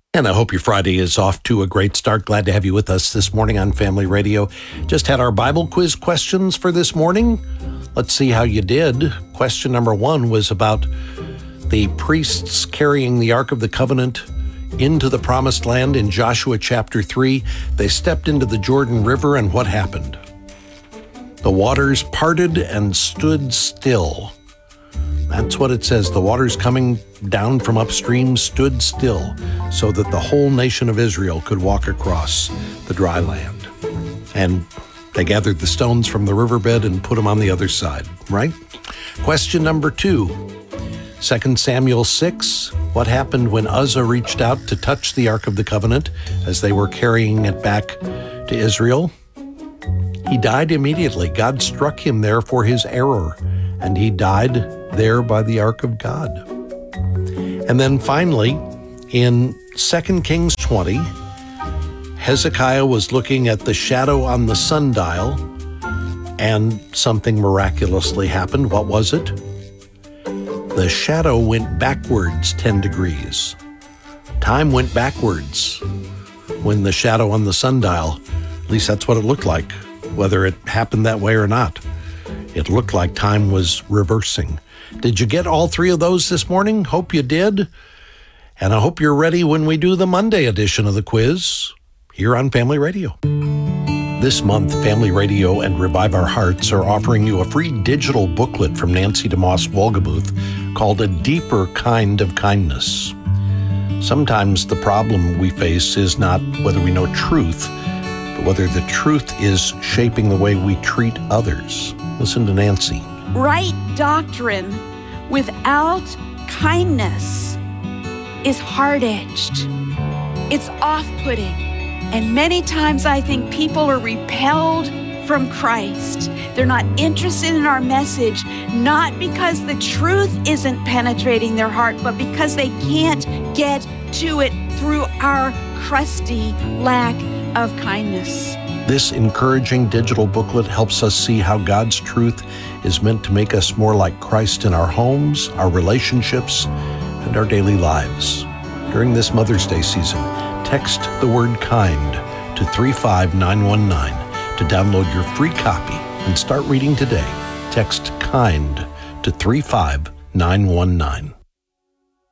And I hope your Friday is off to a great start. Glad to have you with us this morning on Family Radio. Just had our Bible quiz questions for this morning. Let's see how you did. Question number 1 was about the priests carrying the Ark of the Covenant into the Promised Land in Joshua chapter 3. They stepped into the Jordan River, and what happened? The waters parted and stood still. That's what it says. The waters coming down from upstream stood still so that the whole nation of Israel could walk across the dry land. And they gathered the stones from the riverbed and put them on the other side, right? Question number 2, 2 Samuel 6. What happened when Uzzah reached out to touch the Ark of the Covenant as they were carrying it back to Israel? He died immediately. God struck him there for his error, and he died there by the Ark of God. And then finally, in 2 Kings 20, Hezekiah was looking at the shadow on the sundial, and something miraculously happened. What was it? The shadow went backwards 10 degrees. Time went backwards when the shadow on the sundial, at least that's what it looked like, whether it happened that way or not. It looked like time was reversing. Did you get all 3 of those this morning? Hope you did. And I hope you're ready when we do the Monday edition of the quiz here on Family Radio. This month, Family Radio and Revive Our Hearts are offering you a free digital booklet from Nancy DeMoss Wolgemuth called A Deeper Kind of Kindness. Sometimes the problem we face is not whether we know truth, but whether the truth is shaping the way we treat others. Listen to Nancy. Right doctrine without kindness is hard-edged. It's off-putting. And many times I think people are repelled from Christ. They're not interested in our message, not because the truth isn't penetrating their heart, but because they can't get to it through our crusty lack of kindness. This encouraging digital booklet helps us see how God's truth is meant to make us more like Christ in our homes, our relationships, and our daily lives. During this Mother's Day season, text the word kind to 35919 to download your free copy and start reading today. Text kind to 35919.